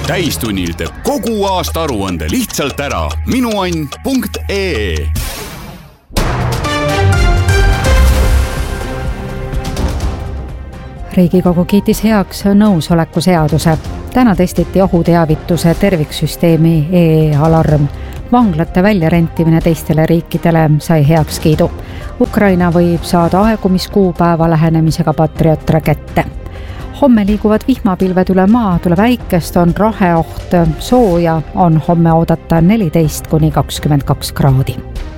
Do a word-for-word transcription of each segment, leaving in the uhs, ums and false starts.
täistunnil teeb kogu aasta aruande lihtsalt ära minuann punkt ee. Riigikogu kiitis heaks nõusoleku seaduse. Täna testiti ohuteavituse terviksüsteemi e-alarm. Vanglate väljarentimine teistele riikidele sai heaks kiidu. Ukraina võib saada aegumiskuupäeva lähenemisega Patriot-rakette. Homme liiguvad vihmapilved üle maa, tuleb väikest, on raheoht, sooja on homme oodata neliteist kuni kakskümmend kaks kraadi.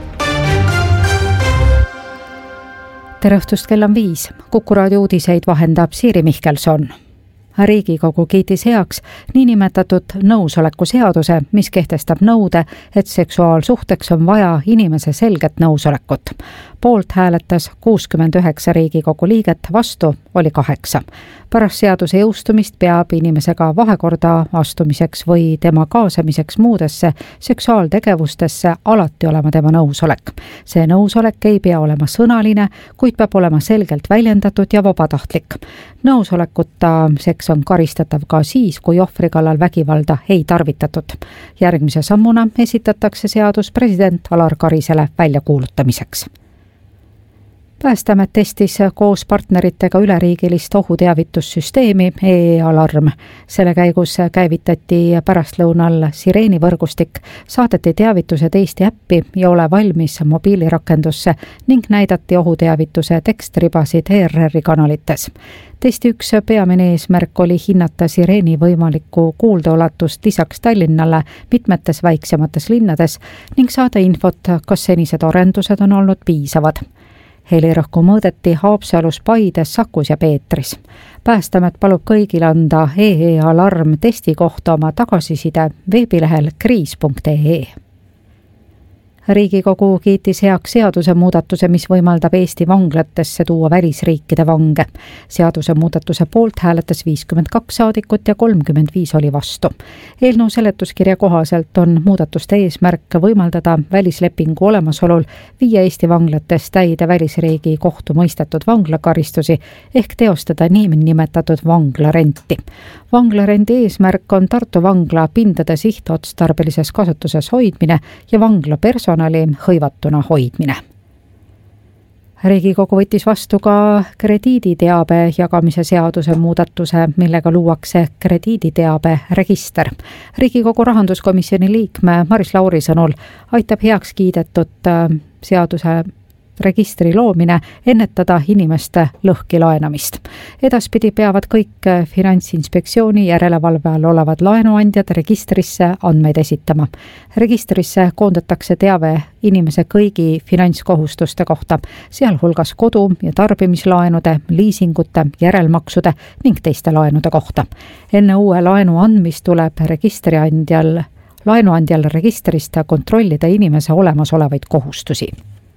Tere õhtust, kell on viis. Kuku raadio uudiseid vahendab Siiri Mihkelson. Riigikogu kiitis heaks niinimetatud nõusoleku seaduse, mis kehtestab nõude, et seksuaalsuhteks on vaja inimese selget nõusolekut. Poolt hääletas kuuskümmend üheksa Riigikogu liiget, vastu oli kaheksa. Pärast seaduse jõustumist peab inimesega vahekorda astumiseks või tema kaasamiseks muudesse seksuaaltegevustesse alati olema tema nõusolek. See nõusolek ei pea olema sõnaline, kuid peab olema selgelt väljendatud ja vabatahtlik. Nõusolekuta seks on karistatav ka siis, kui ohvri kallal vägivalda ei tarvitatud. Järgmise sammuna esitatakse seadus president Alar Karisele väljakuulutamiseks. Päästeamet testis koos partneritega üleriigilist ohuteavitussüsteemi e-alarm. Selle käigus käivitati pärastlõunal sireenivõrgustik, saadeti teavitused Eesti äppi ja ole valmis mobiilirakendusse ning näidati ohuteavituse tekstribasid E R R-i kanalites. Testi üks peamine eesmärk oli hinnata sireeni võimalikku kuuldeolatust lisaks Tallinnale mitmetes väiksemates linnades ning saada infot, kas senised arendused on olnud piisavad. Helirõhku mõõdeti Haapsalus, Paides, Sakus ja Peetris. Päästeamet palub kõigil anda e-alarm testi kohta oma tagasiside veebilehel kriis punkt ee. Riigikogu kiitis heaks seaduse muudatuse, mis võimaldab Eesti vanglatesse tuua välisriikide vange. Seaduse muudatuse poolt hääletas viiskümmend kaks saadikut ja kolmkümmend viis oli vastu. Eelnõu seletuskirja kohaselt on muudatuste eesmärk võimaldada välislepingu olemasolul viia Eesti vanglates täide välisriigi kohtu mõistetud vanglakaristusi ehk teostada nimetatud vanglarenti. Vanglarendi eesmärk on Tartu vangla pindade sihtotstarbelises kasutuses hoidmine ja vangla personali hõivatuna hoidmine. Riigikogu võttis vastu ka krediiditeabe jagamise seaduse muudatuse, millega luuakse krediiditeabe register. Riigikogu rahanduskomisjoni liikme Maris Lauri sõnul aitab heaks kiidetud seaduse registri loomine ennetada inimeste lõhki laenamist. Edaspidi peavad kõik Finantsinspektsiooni järelevalve all olevad laenuandjad registrisse andmeid esitama. Registrisse koondatakse teave inimese kõigi finantskohustuste kohta, sealhulgas kodu- ja tarbimislaenude, liisingute, järelmaksude ning teiste laenude kohta. Enne uue laenu andmist tuleb registriandjal, laenuandjal registrist kontrollida inimese olemasolevaid kohustusi.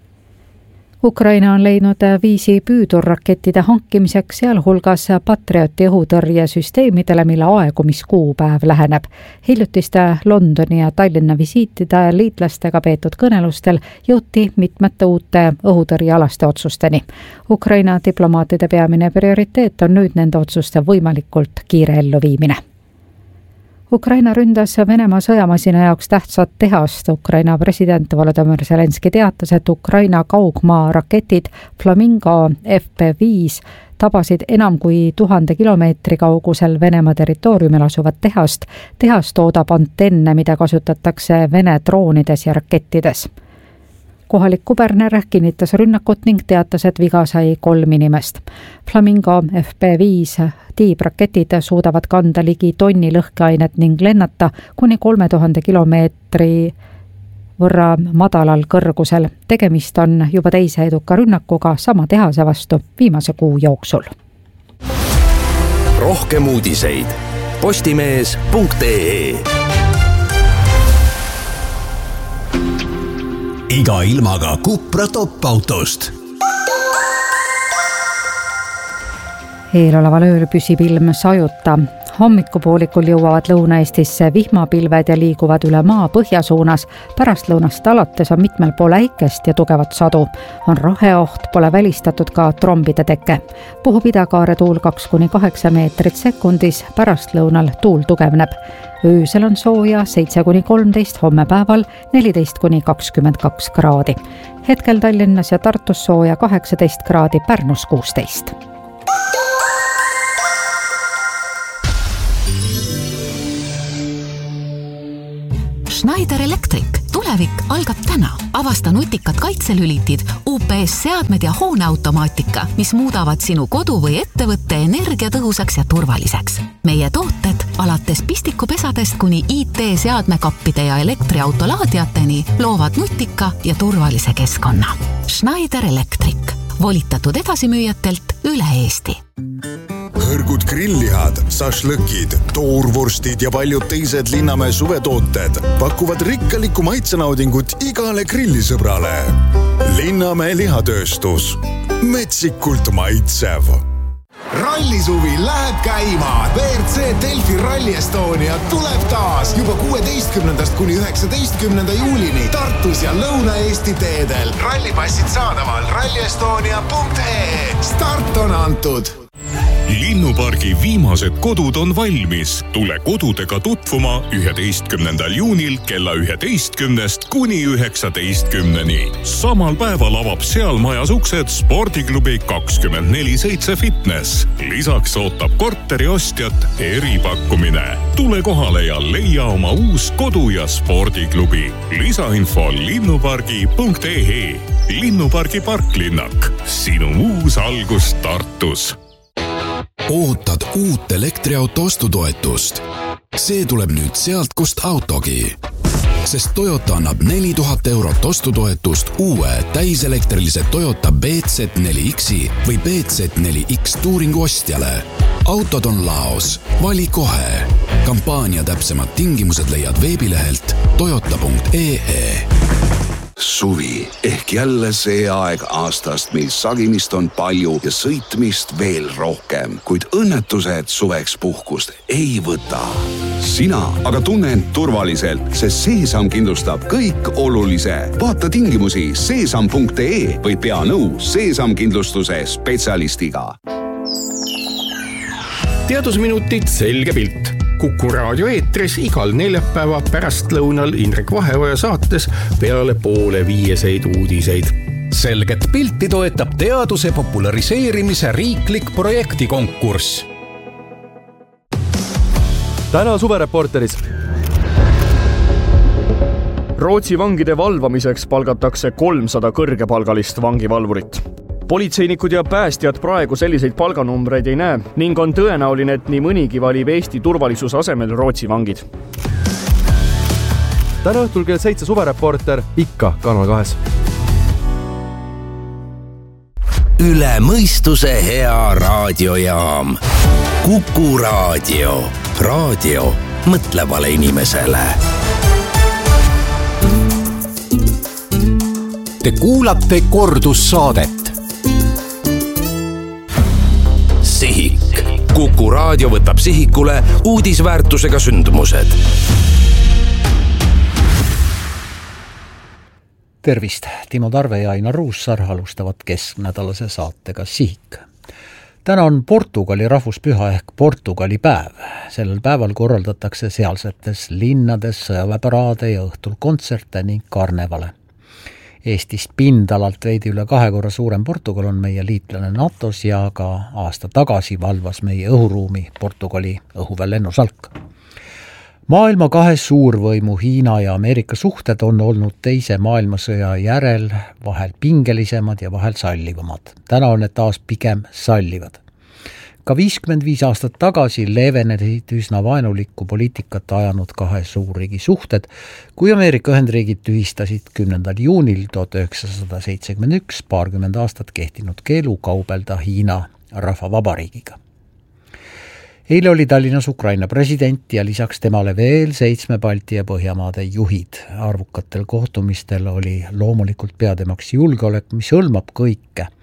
Ukraina on leidnud viisi püüdurrakettide hankimiseks, sealhulgas Patrioti õhutõrjesüsteemidele, mille aegumiskuupäev läheneb. Hiljutiste Londoni ja Tallinna visiitide liitlastega peetud kõnelustel jõuti mitmete uute õhutõrjealaste otsusteni. Ukraina diplomaatide peamine prioriteet on nüüd nende otsuste võimalikult kiire elluviimine. Ukraina ründas Venemaa sõjamasina jaoks tähtsat tehast. Ukraina president Volodymyr Zelenski teatas, et Ukraina kaugmaa raketid Flamingo F P viis tabasid enam kui tuhande kilomeetri kaugusel Venemaa territooriumil asuvat tehast. Tehas toodab antenne, mida kasutatakse Vene droonides ja rakettides. Kohalik kuberner kinnitas rünnakut ning teatas, et viga sai kolm inimest. Flamingo F P viis tiibraketid suudavad kanda ligi tonni lõhkeainet ning lennata kuni kolme tuhande kilomeetri võrra madalal kõrgusel. Tegemist on juba teise eduka rünnakuga sama tehase vastu viimase kuu jooksul. Rohkem uudiseid postimees punkt ee. Iga ilmaga Cupra top-autost. Eeloleval ööl püsib ilm sajuta. Hommikupoolikul jõuavad Lõuna-Eestisse vihmapilved ja liiguvad üle maa põhjasuunas. Pärastlõunast alates on mitmel pool äikest ja tugevat sadu. On raheoht, pole välistatud ka trombide teke. Puhub idakaare tuul kaks kuni kaheksa meetrit sekundis, pärastlõunal tuul tugevneb. Öösel on sooja seitse kuni kolmteist, homme päeval neliteist kuni kakskümmend kaks kraadi. Hetkel Tallinnas ja Tartus sooja kaheksateist kraadi, Pärnus kuusteist. Schneider Electric. Tulevik algab täna. Avasta nutikad kaitselülitid, U P S-seadmed ja hooneautomaatika, mis muudavad sinu kodu või ettevõtte energiatõhusaks ja turvaliseks. Meie tooted alates pistikupesadest kuni I T-seadmekappide ja elektriautolaadiateni loovad nutika ja turvalise keskkonna. Schneider Electric. Volitatud edasimüüjatelt üle Eesti. Hõrgud grillihad, sašlõkid, toorvorstid ja paljud teised Linnamäe suvetooted pakuvad rikkalikku maitsenaudingut igale grillisõbrale. Linnamäe lihatööstus. Metsikult maitsev. Rallisuvi läheb käima. V R C Delfi Rally Estonia tuleb taas juba kuueteistkümnendast kuni üheksateistkümnenda juulini Tartus ja Lõuna-Eesti teedel. Rallipassid saadaval rallyestonia punkt ee. Start on antud. Linnupargi viimased kodud on valmis. Tule kodudega tutvuma üheteistkümnendal juunil kella üheteistkümnest kuni üheksateistkümneni. Samal päeval avab seal majas uksed spordiklubi kakskümmend neli seitse Fitness. Lisaks ootab korteri ostjat eripakkumine. Tule kohale ja leia oma uus kodu- ja spordiklubi. Lisainfo linnupargi punkt ee. Linnupargi parklinnak. Sinu uus algus Tartus. Ootad uut elektriauto ostutoetust? See tuleb nüüd sealt, kust autogi. Sest Toyota annab neli tuhat eurot ostutoetust uue täiselektrilise Toyota B Z neli X-i või B Z neli X Touringu ostjale. Autod on laos. Vali kohe. Kampaania täpsemad tingimused leiad veebilehelt toyota punkt ee. Suvi ehk jälle see aeg aastast, mil sagimist on palju ja sõitmist veel rohkem, kuid õnnetused suveks puhkust ei võta. Sina aga tunne end turvaliselt, sest Seesam kindlustab kõik olulise. Vaata tingimusi seesam punkt ee või pea nõu Seesam kindlustuse spetsialistiga. Teadusminutid selge pilt. Kuku raadio eetris igal neljapäeva pärastlõunal Indrek Vaheoja saates peale poole viieseid uudiseid. Selget pilti toetab teaduse populariseerimise riiklik projektikonkurss. Täna suvereporteris. Rootsi vangide valvamiseks palgatakse kolmsada kõrgepalgalist vangivalvurit. Politseinikud ja päästjad praegu selliseid palganumbreid ei näe ning on tõenäoline, et nii mõnigi valib Eesti turvalisuse asemel Rootsi vangid. Täna õhtul kell seitse suvereporter ikka Kanal kahes. Üle mõistuse hea raadiojaam. Kuku raadio. Raadio mõtlevale inimesele. Te kuulate kordussaadet. Sihik. Kuku raadio võtab sihikule uudisväärtusega sündmused. Tervist, Timo Tarve ja Ainar Ruussaar alustavad kesknädalase saatega Sihik. Täna on Portugali rahvuspüha ehk Portugali päev. Sellel päeval korraldatakse sealsetes linnades sõjaväeparaade ja õhtul kontserte ning karnevale. Eestist pindalalt veidi üle kahe korra suurem Portugal on meie liitlane NATOs ja ka aasta tagasi valvas meie õhuruumi Portugali õhuväe lennusalk. Maailma kahe suurvõimu Hiina ja Ameerika suhted on olnud teise maailmasõja järel vahel pingelisemad ja vahel sallivamad. Täna on need taas pigem sallivad. Ka viiskümmend viis aastat tagasi leevenesid üsna vaenulikku poliitikat ajanud kahe suurriigi suhted, kui Ameerika Ühendriigid tühistasid kümnendal juunil tuhat üheksasada seitsekümmend üks paarkümmend aastat kehtinud keelu kaubelda Hiina rahvavabariigiga. Eile oli Tallinnas Ukraina president ja lisaks temale veel seitsme Balti ja Põhjamaade juhid. Arvukatel kohtumistel oli loomulikult peatemaks julgeolek, mis hõlmab kõike.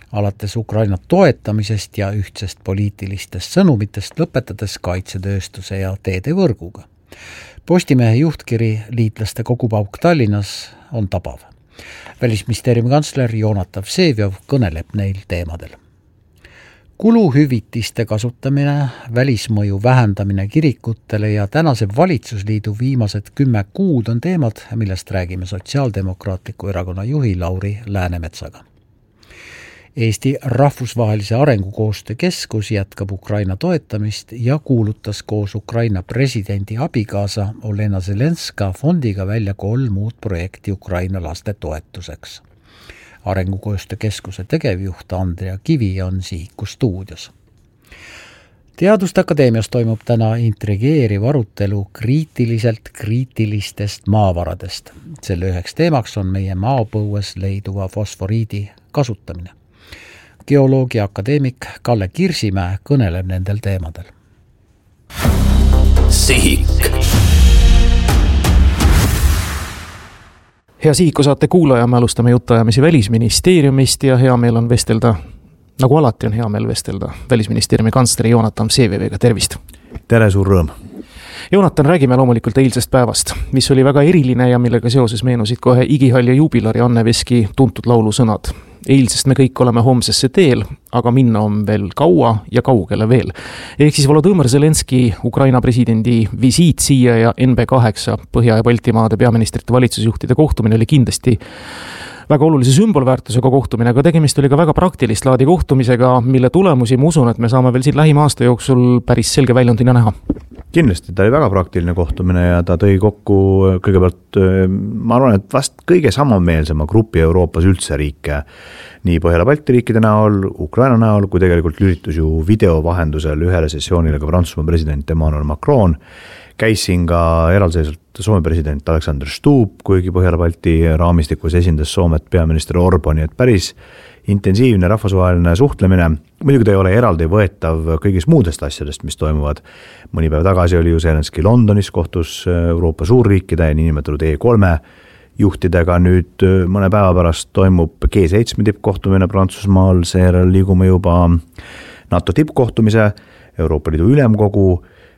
alates Ukraina toetamisest ja ühtsest poliitilistest sõnumitest, lõpetades kaitsetööstuse ja teedevõrguga. Postimehe juhtkiri liitlaste kogupauk Tallinnas on tabav. Välisministeeriumi kantsler Jonatan Vseviov kõneleb neil teemadel. Kuluhüvitiste kasutamine, välismõju vähendamine kirikutele ja tänase valitsusliidu viimased kümme kuud on teemad, millest räägime Sotsiaaldemokraatliku erakonna juhi Lauri Läänemetsaga. Eesti Rahvusvahelise Arengukoostöö Keskus jätkab Ukraina toetamist ja kuulutas koos Ukraina presidendi abikaasa Olena Zelenska fondiga välja kolm uut projekti Ukraina laste toetuseks. Arengukoostöö Keskuse tegevjuht Andrea Kivi on Sihiku stuudios. Teaduste Akadeemias toimub täna intrigeeriv arutelu kriitiliselt kriitilistest maavaradest. Selle üheks teemaks on meie maapõues leiduva fosforiidi kasutamine. Geoloogia akadeemik Kalle Kirsimäe kõneleb nendel teemadel. Sihik. Hea Sihiku saate kuulaja, me alustame jutuajamisi Välisministeeriumist ja hea meel on vestelda, nagu alati on hea meel vestelda, Välisministeeriumi kantsleri Jonatan Vsevioviga. Tervist! Tere, suur rõõm! Jonatan, räägime loomulikult eilsest päevast, mis oli väga eriline ja millega seoses meenusid kohe Igihall ja juubilari Anne Veski tuntud laulu sõnad. Eilsest me kõik oleme homsesse teel, aga minna on veel kaua ja kaugele veel. Ehk siis Volodõmõr Zelenski, Ukraina presidendi visiit siia ja N B kaheksa Põhja- ja Baltimaade peaministrite valitsusjuhtide kohtumine oli kindlasti väga olulise sümbolväärtusega kohtumine, aga tegemist oli ka väga praktilist laadi kohtumisega, mille tulemusi ma usun, et me saame veel siin lähima aasta jooksul päris selge väljundina näha. Kindlasti, ta oli väga praktiline kohtumine ja ta tõi kokku kõigepealt, ma arvan, et vast kõige samameelsema grupi Euroopas üldse riike, nii Põhjala-Balti riikide näol, Ukraina näol, kui tegelikult lülitus ju video vahendusel ühele sessioonile ka Prantsusmaa president Emmanuel Macron, käis siin ka eraldiseisvalt Soome president Alexander Stubb, kuigi Põhjala-Balti raamistikus esindas Soomet peaminister Orbani, et päris intensiivne rahvusvaheline suhtlemine. Muidugi ta ei ole eraldi võetav kõigis muudest asjadest, mis toimuvad. Mõni päev tagasi oli ju Zelenski Londonis, kohtus Euroopa suurriikide ja niinimetatud E kolme juhtidega. Nüüd mõne päeva pärast toimub G seitsme tippkohtumine Prantsusmaal, seejärel liigume juba NATO tippkohtumise, Euroopa Liidu ülemkogu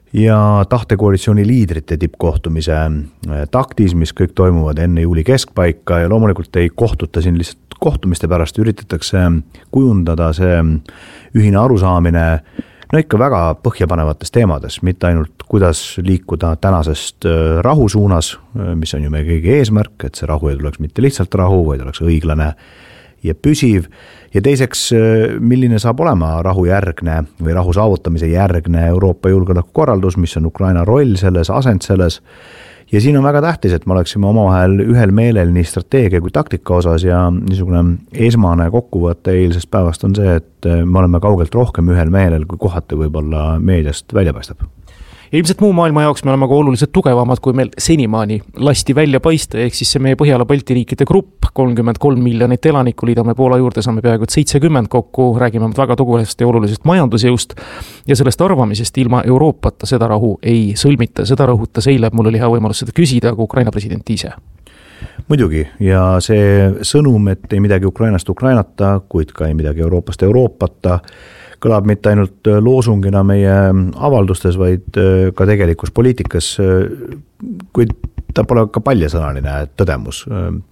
ja tahtekoalitsiooni liidrite tippkohtumise taktis, mis kõik toimuvad enne juuli keskpaika ja loomulikult ei kohtuta siin lihtsalt kohtumiste pärast, üritatakse kujundada see ühine arusaamine no ikka väga põhjapanevates teemades, mitte ainult kuidas liikuda tänasest rahu suunas, mis on ju meie kõigi eesmärk, et see rahu ei tuleks mitte lihtsalt rahu, vaid oleks õiglane ja püsiv. Ja teiseks, milline saab olema rahu järgne või rahu saavutamise järgne Euroopa julgeolekukorraldus, mis on Ukraina roll selles, asend selles. Ja siin on väga tähtis, et me oleksime omavahel ühel meelel nii strateegia kui taktika osas ja niisugune esmane kokkuvõte eilsest päevast on see, et me oleme kaugelt rohkem ühel meelel, kui kohati võib-olla meediast välja paistab. Ilmselt muu maailma jaoks me oleme ka oluliselt tugevamad, kui meil senimaani lasti välja paista, ehk siis see meie Põhjala-Balti riikide grupp, kolmkümmend kolm miljonit elanikku, liidame Poola juurde, saame peaaegu seitsekümmend kokku, räägime väga tugevast ja olulisest majandusjõust ja sellest arvamisest ilma Euroopata seda rahu ei sõlmita, seda rõhutas eile, mul oli hea võimalus seda küsida, aga Ukraina president ise. Muidugi, ja see sõnum, et ei midagi Ukrainast Ukrainata, kuid ka ei midagi Euroopast Euroopata, kõlab mitte ainult loosungina meie avaldustes, vaid ka tegelikus poliitikas, kuid ta pole ka paljasõnaline tõdemus.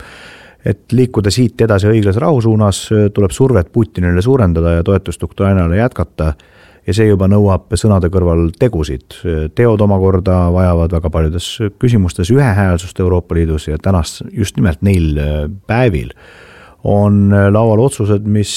Et liikuda siit edasi õiglas rahu suunas, tuleb survet Putinile suurendada ja toetust Ukrainale jätkata ja see juba nõuab sõnade kõrval tegusid. Teod omakorda vajavad väga paljudes küsimustes ühehäälsust Euroopa Liidus ja tänast just nimelt neil päevil on laual otsused, mis,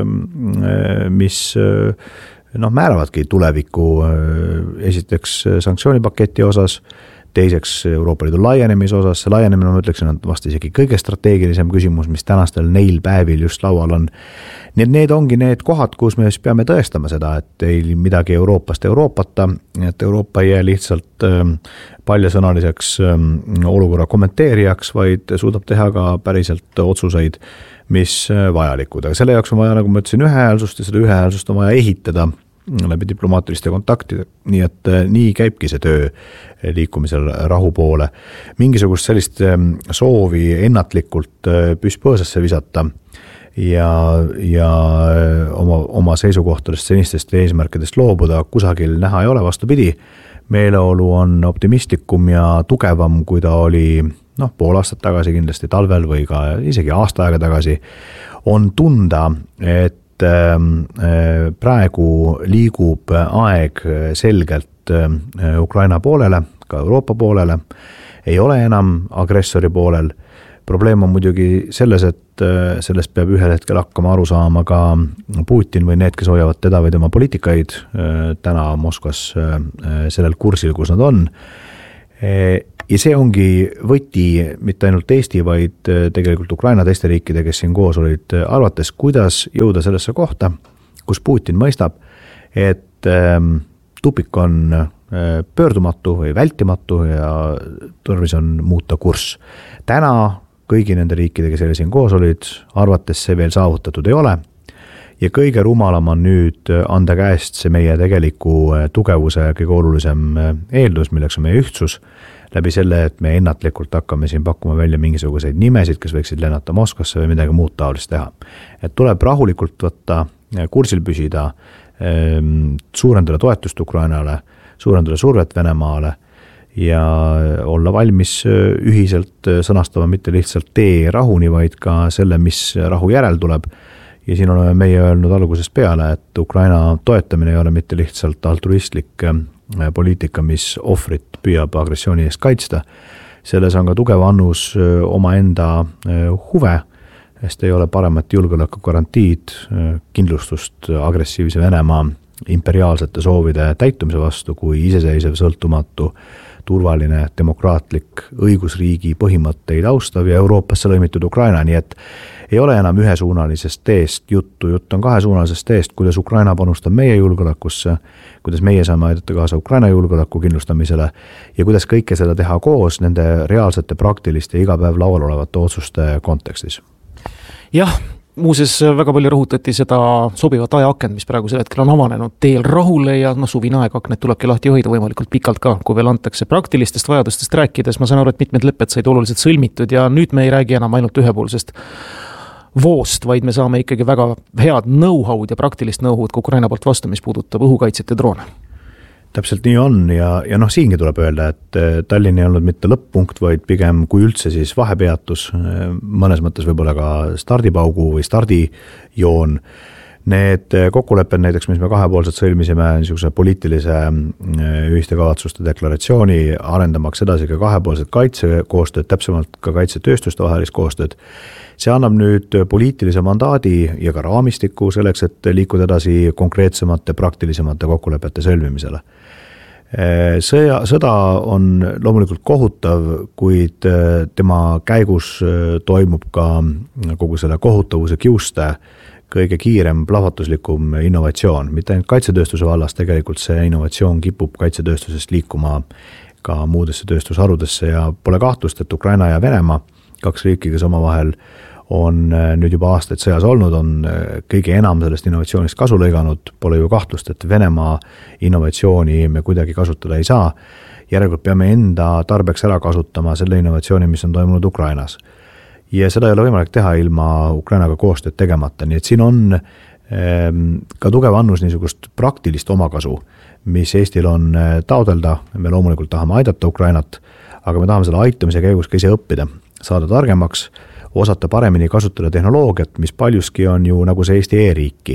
mis noh, määravadki tuleviku esiteks sanktsioonipaketi osas, teiseks Euroopa Liidu laienemise osas. See laienemine, ma ütleksin, on vast isegi kõige strateegilisem küsimus, mis tänastel neil päevil just laual on. Nii et need ongi need kohad, kus me peame tõestama seda, et ei midagi Euroopast Euroopata, et Euroopa ei jää lihtsalt paljasõnaliseks olukorra kommenteerijaks, vaid suudab teha ka päriselt otsuseid, mis vajalikud. Aga selle jaoks on vaja, nagu ma ütlesin, ühehäälsust ja seda ühehäälsust on vaja ehitada läbi diplomaatiliste kontaktide. Nii et nii käibki see töö liikumisel rahu poole. Mingisugust sellist soovi ennatlikult püspõõsasse visata ja, ja oma, oma seisukohtadest senistest eesmärkidest loobuda kusagil näha ei ole, vastupidi, meeleolu on optimistlikum ja tugevam, kui ta oli noh, pool aastat tagasi kindlasti talvel või ka isegi aasta aega tagasi, on tunda, et praegu liigub aeg selgelt Ukraina poolele, ka Euroopa poolele, ei ole enam agressori poolel. Probleem on muidugi selles, et sellest peab ühel hetkel hakkama aru saama ka Putin või need, kes hoiavad teda või tema poliitikaid täna Moskvas sellel kursil, kus nad on. Ja see ongi võti mitte ainult Eesti, vaid tegelikult Ukraina teiste riikide, kes siin koos olid, arvates, kuidas jõuda sellesse kohta, kus Putin mõistab, et tupik on pöördumatu või vältimatu ja tarvis on muuta kurss. Täna kõigi nende riikide, kes siin koos olid, arvates see veel saavutatud ei ole ja kõige rumalam on nüüd anda käest see meie tegeliku tugevuse kõige olulisem eeldus, milleks on meie ühtsus, läbi selle, et me ennatlikult hakkame siin pakkuma välja mingisuguseid nimesid, kes võiksid lennata Moskvasse või midagi muud taolist teha. Et tuleb rahulikult võtta, kursil püsida, suurendada toetust Ukrainale, suurendada survet Venemaale ja olla valmis ühiselt sõnastama mitte lihtsalt tee rahuni, vaid ka selle, mis rahu järel tuleb. Ja siin oleme meie öelnud algusest peale, et Ukraina toetamine ei ole mitte lihtsalt altruistlik poliitika, mis ohvrit püüab agressiooni eest kaitsta. Selles on ka tugev annus oma enda huve, sest ei ole paremat julgeoleku garantiid, kindlustust agressiivse Venemaa imperiaalsete soovide täitumise vastu, kui iseseisev, sõltumatu, turvaline, demokraatlik, õigusriigi põhimõtteid austav ja Euroopasse lõimitud Ukraina, nii et ei ole enam ühesuunalisest teest juttu, jutt on kahesuunalisest teest, kuidas Ukraina panustab meie julgeolekusse, kuidas meie saame aidata kaasa Ukraina julgeoleku kindlustamisele ja kuidas kõike seda teha koos nende reaalsete, praktiliste iga päev laual olevate otsuste kontekstis. Jah, muuses väga palju rõhutati seda sobivat ajaakent, mis praegusel hetkel on avanenud teel rahule ja no, suvine aeg-aknet tulebki lahti hoida võimalikult pikalt ka, kui veel antakse praktilistest vajadustest rääkides. Ma saan aru, et mitmed lepped said oluliselt sõlmitud ja nüüd me ei räägi enam ainult ühepoolsest voost, vaid me saame ikkagi väga head know-how'd ja praktilist know-how'd Ukraina poolt vastu, mis puudutab õhukaitset ja droone. Täpselt nii on ja, ja noh, siingi tuleb öelda, et Tallinn ei olnud mitte lõpp-punkt, vaid pigem kui üldse siis vahepeatus, mõnes mõttes võib-olla ka stardipaugu või stardijoon. Need kokkulepped näiteks, mis me kahepoolselt sõlmisime niisuguse poliitilise ühiste kavatsuste deklaratsiooni, arendamaks edasi ka kahepoolset kaitsekoostööd, täpsemalt ka kaitsetööstuste vahelist koostööd. See annab nüüd poliitilise mandaadi ja ka raamistiku selleks, et liikuda edasi konkreetsemate, praktilisemate kokkulepete sõlmimisele. Sõja, sõda on loomulikult kohutav, kuid tema käigus toimub ka kogu selle kohutavuse kiuste kõige kiirem, plahvatuslikum innovatsioon. Mitte ainult kaitsetööstuse vallas, tegelikult see innovatsioon kipub kaitsetööstusest liikuma ka muudesse tööstusharudesse ja pole kahtlust, et Ukraina ja Venemaa, kaks riiki, kes omavahel on nüüd juba aastaid sõjas olnud, on kõige enam sellest innovatsioonist kasu lõiganud, pole ju kahtlust, et Venemaa innovatsiooni me kuidagi kasutada ei saa. Järelikult peame enda tarbeks ära kasutama selle innovatsiooni, mis on toimunud Ukrainas. Ja seda ei ole võimalik teha ilma Ukrainaga koostööd tegemata, nii et siin on ka tugev annus niisugust praktilist omakasu, mis Eestil on taodelda. Me loomulikult tahame aidata Ukrainat, aga me tahame selle aitamise käigus ka ise õppida, saada targemaks, osata paremini kasutada tehnoloogiat, mis paljuski on ju nagu see Eesti e-riiki.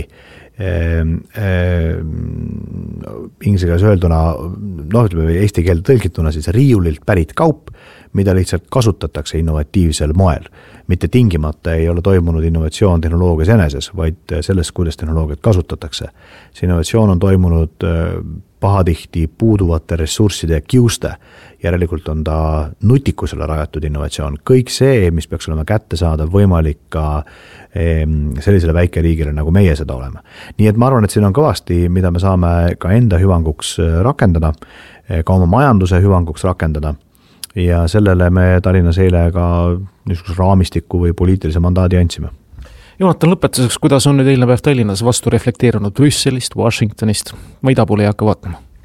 Inglise keeles öelduna, noh, ütleme eesti keelde tõlgituna siis riiulilt pärit kaup, mida lihtsalt kasutatakse innovatiivsel moel. Mitte tingimata ei ole toimunud innovatsioon tehnoloogias eneses, vaid selles, kuidas tehnoloogiat kasutatakse. See innovatsioon on toimunud pahatihti puuduvate ressursside kiuste. Järelikult on ta nutikusele rajatud innovatsioon. Kõik see, mis peaks olema kätte saada, võimalik ka sellisele väikeriigile, nagu meie seda oleme. Nii et ma arvan, et siin on kõvasti, mida me saame ka enda hüvanguks rakendada, ka oma majanduse hüvanguks rakendada. Ja sellele me Tallinnas eile ka niisuguse raamistiku või poliitilise mandaadi andsime. Jonatan, lõpetuseks, kuidas on nüüd eilne päev Tallinnas vastu reflekteerunud Brüsselist, Washingtonist? Ma ida poole ei hakka vaatama.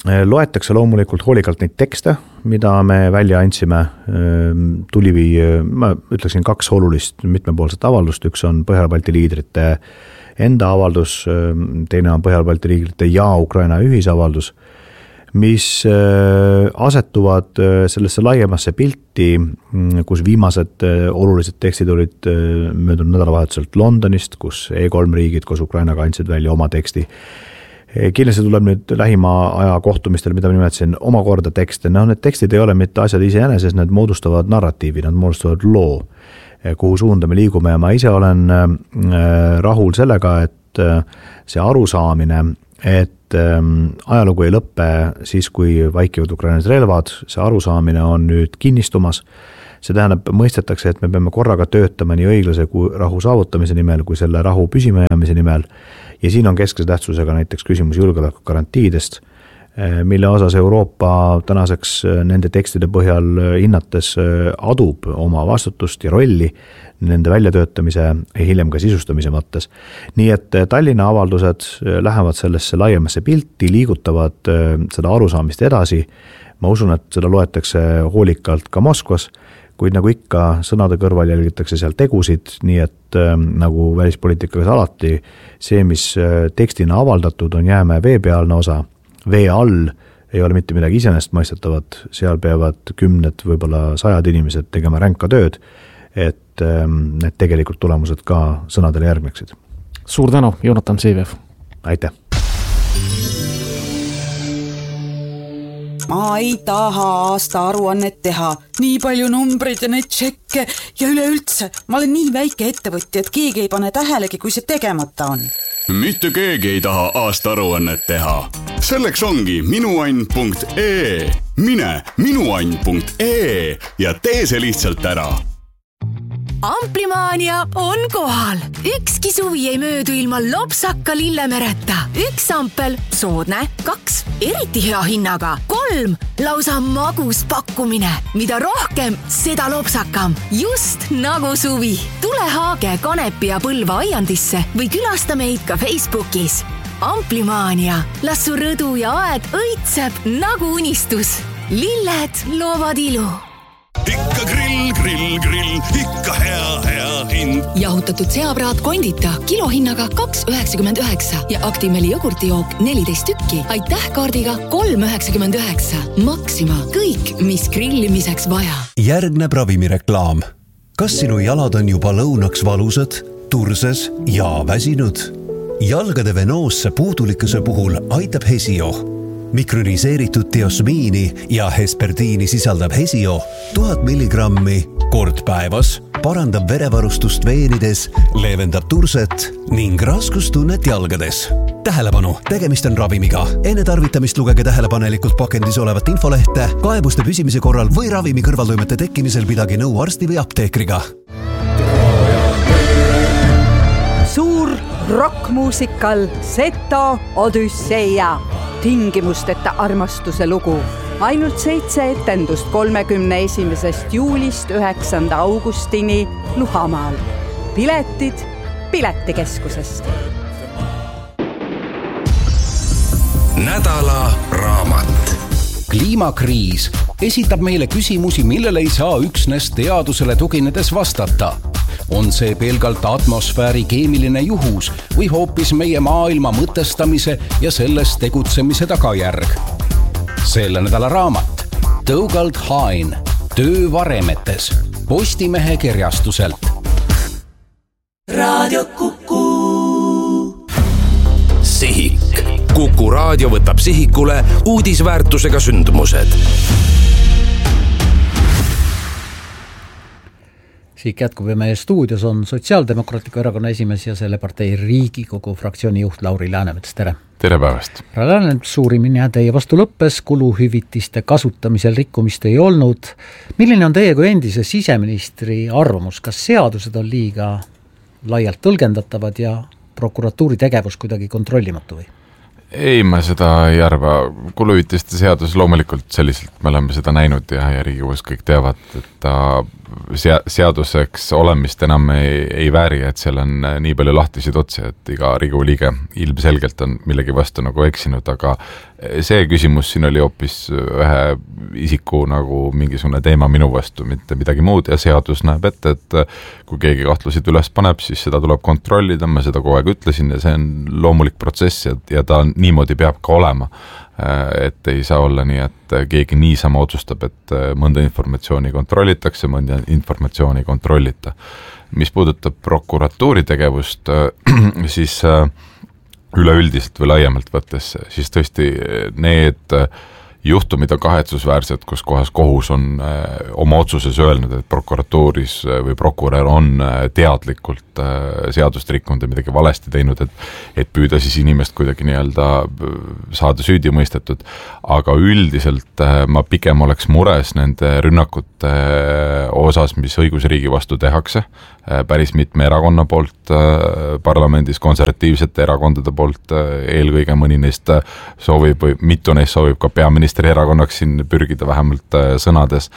loetakse loomulikult hoolikalt neid tekste, mida me välja andsime, tuli, ma ütleksin kaks olulist mitmepoolset avaldust, üks on Põhjala-Balti liidrite enda avaldus, teine on Põhjala-Balti liidrite ja Ukraina ühisavaldus, mis asetuvad sellesse laiemasse pilti, kus viimased olulised tekstid olid möödunud nädalavahetuselt Londonist, kus E kolm riigid koos Ukrainaga andsid välja oma teksti. Kindlasti tuleb nüüd lähima aja kohtumistel, mida ma nimetasin, omakorda tekste. No, need tekstid ei ole mitte asjad iseenesest, need moodustavad narratiivi, nad moodustavad loo, kuhu suunda me liigume ja ma ise olen rahul sellega, et see arusaamine, et ajalugu ei lõppe siis, kui vaikivad Ukrainas relvad, see arusaamine on nüüd kinnistumas. See tähendab, mõistetakse, et me peame korraga töötama nii õiglase kui rahu saavutamise nimel, kui selle rahu püsimajäämise nimel. Ja siin on keskse tähtsusega näiteks küsimus julgeoleku garantiidest, mille osas Euroopa tänaseks nende tekstide põhjal hinnates adub oma vastutust ja rolli nende väljatöötamise ja hiljem ka sisustamise mõttes. Nii et Tallinna avaldused lähevad sellesse laiemasse pilti, liigutavad seda arusaamist edasi. Ma usun, et seda loetakse hoolikalt ka Moskvas, kuid nagu ikka sõnade kõrval jälgitakse seal tegusid, nii et äh, nagu välispoliitikaga alati, see, mis äh, tekstina avaldatud on jäämäe veepealne osa, vee all ei ole mitte midagi iseenesest mõistetavat, seal peavad kümned, võib-olla sajad inimesed tegema ränka tööd, et äh, need tegelikult tulemused ka sõnadele järgneksid. Suur tänu, Jonatan Seivev. Aitäh! Ma ei taha aasta aruannet teha, nii palju numbreid ja neid tšekke ja üleüldse, ma olen nii väike ettevõtja, et keegi ei pane tähelegi, kui see tegemata on. Mitte keegi ei taha aasta aruannet teha. Selleks ongi minuann punkt ee. Mine minuann punkt ee ja tee see lihtsalt ära. Amplimaania on kohal. Ükski suvi ei möödu ilma lopsaka lillemereta. Üks ampel, soodne, kaks, eriti hea hinnaga, kolm, lausa magus pakkumine. Mida rohkem, seda lopsakam. Just nagu suvi. Tule Haage, Kanepi ja Põlva aiandisse või külasta meid ka Facebookis. Amplimaania. Las su rõdu ja aed õitseb nagu unistus. Lilled loovad ilu. Ikka grill, grill, grill, ikka hea, hea hind. Jahutatud seapraat kondita kilohinnaga kaks üheksakümmend üheksa ja Actimeli jogurtijook neliteist tükki. Aitäh kaardiga kolm üheksakümmend üheksa. Maxima. Kõik, mis grillimiseks vaja. Järgneb ravimireklaam. Kas sinu jalad on juba lõunaks valusad, turses ja väsinud? Jalgade venoosse puudulikkuse puhul aitab Hesio. Mikroniseeritud diosmiini ja hesperdiini sisaldab Hesio tuhat milligrammi kord päevas, parandab verevarustust veenides, leevendab turset ning raskustunnet jalgades. Tähelepanu, tegemist on ravimiga. Enne tarvitamist lugege tähelepanelikult pakendis olevat infolehte, kaebuste püsimise korral või ravimi kõrvaltoimete tekkimisel pidage nõu arsti või apteekriga. Suur rockmuusikal Seto Odüsseia. Tingimusteta armastuse lugu. Ainult seitse etendust kolmekümne esimesest juulist üheksanda augustini Luhamaal. Piletid Piletikeskusest. Nädala raamat. Kliimakriis esitab meile küsimusi, millele ei saa üksnes teadusele tuginedes vastata. On see pelgalt atmosfääri keemiline juhus või hoopis meie maailma mõtestamise ja selles tegutsemise tagajärg. Selle nädala raamat Tõugald Hain, töö varemetes, Postimehe kirjastuselt. Raadio Kuku. Sihik. Kuku raadio võtab sihikule uudisväärtusega sündmused. Siik jätkub ja meie stuudios on Sotsiaaldemokraatliku erakonna esimees ja selle partei Riigikogu fraktsiooni juht Lauri Läänemets, tere! Tere päevast! Härra Läänemets, uurimine teie vastu lõppes, kuluhüvitiste kasutamisel rikkumist ei olnud. Milline on teie kui endise siseministri arvamus, kas seadused on liiga laialt tõlgendatavad ja prokuratuuri tegevus kuidagi kontrollimatu või? Ei, ma seda ei arva. Kuluhüvitiste seadus loomulikult selliselt me oleme seda näinud ja, ja Riigikogus kõik teavad, et ta seaduseks olemist enam ei, ei vääri, et seal on nii palju lahtisid otsi, et iga Riigikogu liige ilmselgelt on millegi vastu nagu eksinud, aga see küsimus siin oli hoopis ühe isiku nagu mingisugune teema minu vastu, mitte midagi muud ja seadus näeb ette, et kui keegi kahtlusid üles paneb, siis seda tuleb kontrollida, ma seda kogu aeg ütlesin ja see on loomulik protsess ja, ja ta niimoodi peab ka olema. Et ei saa olla nii, et keegi niisama otsustab, et mõnda informatsiooni kontrollitakse, mõnda informatsiooni kontrollita. Mis puudutab prokuratuuri tegevust, siis üleüldiselt või laiemalt võttes, siis tõesti need juhtumid on kahetsusväärsed, kus kohas kohus on oma otsuses öelnud, et prokuratuuris või prokurör on teadlikult seadust rikkunud ja midagi valesti teinud, et, et püüda siis inimest kuidagi nii-öelda saada süüdi mõistetud. Aga üldiselt ma pigem oleks mures nende rünnakute osas, mis õigusriigi vastu tehakse, päris mitme erakonna poolt parlamendis, konservatiivsete erakondade poolt, eelkõige mõni neist soovib või mitu neist soovib ka peaministri erakonnaks siin pürgida vähemalt sõnades,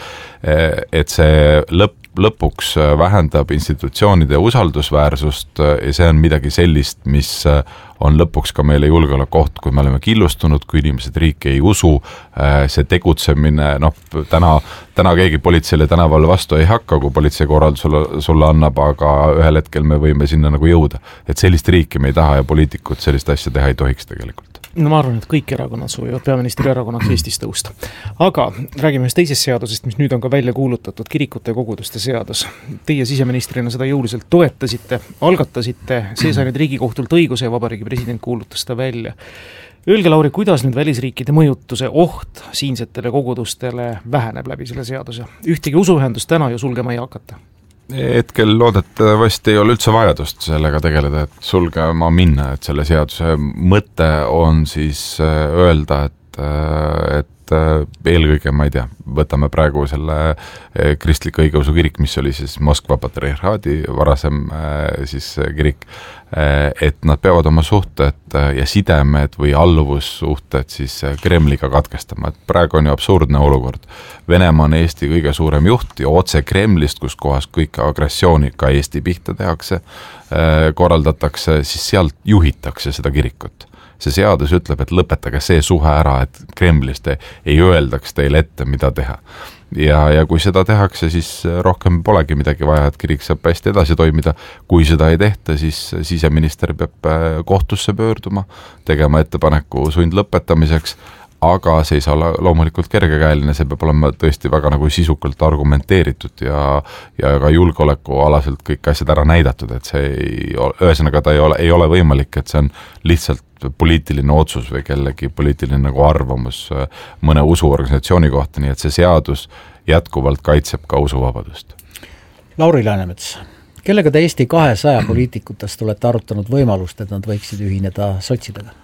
et see lõpp, lõpuks vähendab institutsioonide usaldusväärsust ja see on midagi sellist, mis on lõpuks ka meile julgeolekuoht, kui me oleme killustunud, kui inimesed riiki ei usu, see tegutsemine, noh, täna, täna keegi politseile tänaval vastu ei hakka, kui politsei korrald sulle, sulle annab, aga ühel hetkel me võime sinna nagu jõuda. Et sellist riiki me ei taha ja poliitikud sellist asja teha ei tohiks tegelikult. No ma arvan, et kõik erakonnad soovivad peaministri erakonnaks Eestis tõusta. Aga räägime ühest teisest seadusest, mis nüüd on ka välja kuulutatud, kirikute ja koguduste seadus. Teie siseministrina seda jõuliselt toetasite, algatasite, see sai nüüd Riigikohtult õiguse ja Vabariigi president kuulutas ta välja. Öelge, Lauri, kuidas nüüd välisriikide mõjutuse oht siinsetele kogudustele väheneb läbi selle seaduse? Ühtegi usuühendust täna ju sulgema ei hakata. Hetkel loodetavasti ei ole üldse vajadust sellega tegeleda, et sulgema minna, et selle seaduse mõte on siis öelda, et, et eelkõige, ma ei tea, võtame praegu selle kristlik õigeusu kirik, mis oli siis Moskva patriarhaadi varasem siis kirik, et nad peavad oma suhted ja sidemed või alluvussuhted siis Kremliga katkestama, et praegu on ju absurdne olukord. Venemaa on Eesti kõige suurem juht ja otse Kremlist, kus kohas kõik agressiooni ka Eesti pihta tehakse, korraldatakse, siis sealt juhitakse seda kirikut. See seadus ütleb, et lõpetage see suhe ära, et Kremlist ei öeldaks teile ette, mida teha. Ja, ja kui seda tehakse, siis rohkem polegi midagi vaja, et kirik saab hästi edasi toimida. Kui seda ei tehta, siis siseminister peab kohtusse pöörduma, tegema ettepaneku sund lõpetamiseks, aga see ei saa loomulikult kergekäeline, see peab olema tõesti väga nagu sisukalt argumenteeritud ja, ja ka julgeolekualaselt kõik asjad ära näidatud, et see ei, ühesõnaga ta ei ole, ei ole võimalik, et see on lihtsalt poliitiline otsus või kellegi poliitiline nagu arvamus mõne usuorganisatsiooni kohta, nii et see seadus jätkuvalt kaitseb ka usuvabadust. Lauri Läänemets, kellega te Eesti kahesaja poliitikutest olete arutanud võimalust, et nad võiksid ühineda sotsidega?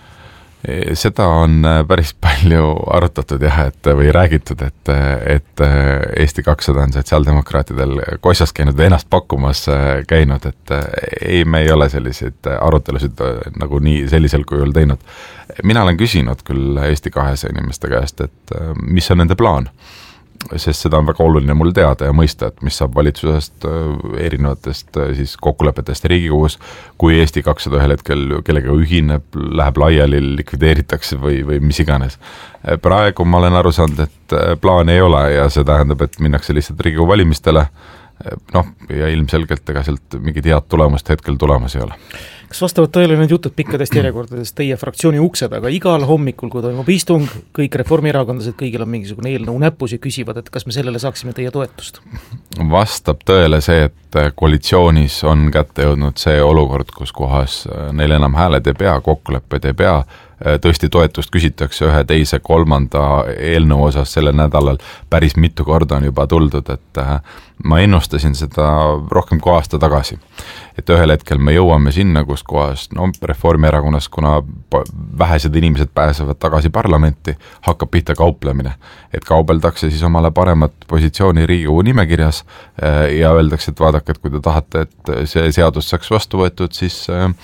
Seda on päris palju arutatud jah, et või räägitud, et, et Eesti kakssada on sotsiaaldemokraatidel kossas käinud või ennast pakkumas käinud, et ei, me ei ole selliseid arutelusid nagu nii sellisel kujul teinud. Mina olen küsinud küll Eesti kahesaja inimeste käest, et mis on nende plaan, sest seda on väga oluline mul teada ja mõista, et mis saab valitsusest erinevatest siis kokkulepetest Riigikogus, kui Eesti kakssada ühel hetkel kellega ühineb, läheb laiali, likvideeritakse või, või mis iganes. Praegu ma olen aru saanud, et plaan ei ole ja see tähendab, et minnakse lihtsalt Riigikogu valimistele, noh, ja ilmselgelt ega sealt mingid head tulemust hetkel tulemas ei ole. Kas vastavad tõele need jutud pikkadest järjekordadest teie fraktsiooni ukse taga igal hommikul, kui toimub istung, kõik reformierakondlased, kõigil on mingisugune eelnõu näpus ja küsivad, et kas me sellele saaksime teie toetust? Vastab tõele see, et koalitsioonis on kätte jõudnud see olukord, kus kohas neil enam hääled ei pea, kokkulepped ei pea, tõesti toetust küsitakse ühe teise kolmanda eelnõu osas sellel nädalal, päris mitu korda on juba tuldud, et ma ennustasin seda rohkem kui aasta tagasi. Et ühel hetkel me jõuame sinna, kus kohas no, Reformierakonnas, kuna vähesed inimesed pääsevad tagasi parlamenti, hakkab pihta kauplemine. Et kaubeldakse siis omale paremat positsiooni Riigikogu nimekirjas ja öeldakse, et vaadake, et kui te tahate, et see seadus saaks vastu võetud, siis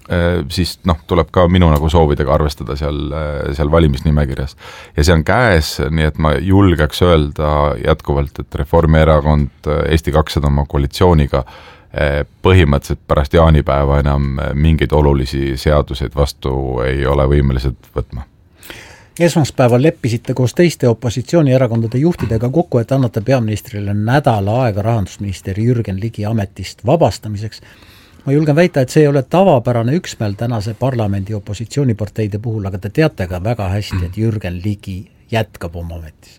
siis noh, tuleb ka minu nagu soovidega arvestada seal, seal valimisnimekirjas. Ja see on käes, nii et ma julgeks öelda jätkuvalt, et Reformierakond, Eesti kakssada oma koalitsiooniga põhimõtteliselt pärast jaanipäeva enam mingeid olulisi seaduseid vastu ei ole võimelised võtma. Esmaspäeval leppisite koos teiste opositsioonierakondade juhtidega kokku, et annate peaministrile nädala aega rahandusminister Jürgen Ligi ametist vabastamiseks. Ma julgen väita, et see ei ole tavapärane üksmeel tänase parlamendi opositsiooniparteide puhul, aga te teate ka väga hästi, et Jürgen Ligi jätkab oma ametis.